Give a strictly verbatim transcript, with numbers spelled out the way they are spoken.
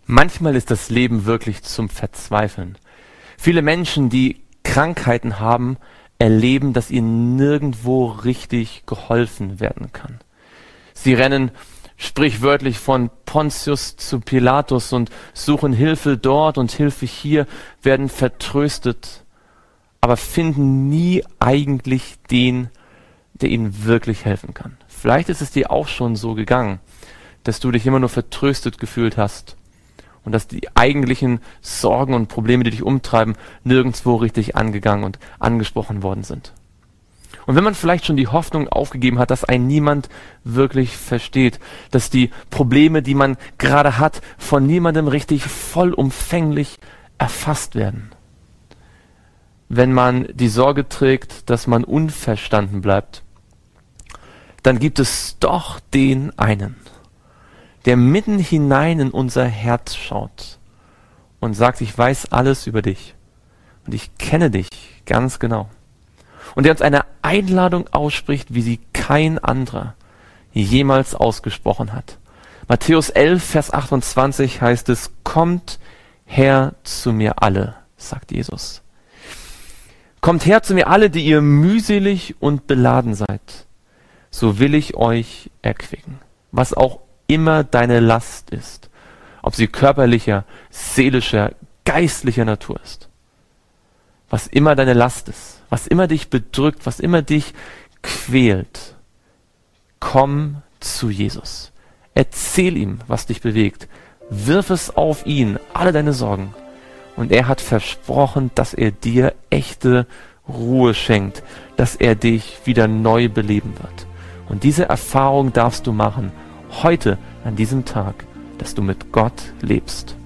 Manchmal ist das Leben wirklich zum Verzweifeln. Viele Menschen, die Krankheiten haben, erleben, dass ihnen nirgendwo richtig geholfen werden kann. Sie rennen sprichwörtlich von Pontius zu Pilatus und suchen Hilfe dort und Hilfe hier, werden vertröstet, aber finden nie eigentlich den, der ihnen wirklich helfen kann. Vielleicht ist es dir auch schon so gegangen, dass du dich immer nur vertröstet gefühlt hast und dass die eigentlichen Sorgen und Probleme, die dich umtreiben, nirgendwo richtig angegangen und angesprochen worden sind. Und wenn man vielleicht schon die Hoffnung aufgegeben hat, dass einen niemand wirklich versteht, dass die Probleme, die man gerade hat, von niemandem richtig vollumfänglich erfasst werden. Wenn man die Sorge trägt, dass man unverstanden bleibt, dann gibt es doch den einen, der mitten hinein in unser Herz schaut und sagt, ich weiß alles über dich und ich kenne dich ganz genau. Und der uns eine Einladung ausspricht, wie sie kein anderer jemals ausgesprochen hat. Matthäus elf, Vers achtundzwanzig heißt es, kommt her zu mir alle, sagt Jesus. Kommt her zu mir alle, die ihr mühselig und beladen seid, so will ich euch erquicken. Was auch immer deine Last ist, ob sie körperlicher, seelischer, geistlicher Natur ist. Was immer deine Last ist, was immer dich bedrückt, was immer dich quält, komm zu Jesus. Erzähl ihm, was dich bewegt. Wirf es auf ihn, alle deine Sorgen. Und er hat versprochen, dass er dir echte Ruhe schenkt, dass er dich wieder neu beleben wird. Und diese Erfahrung darfst du machen, heute, an diesem Tag, dass du mit Gott lebst.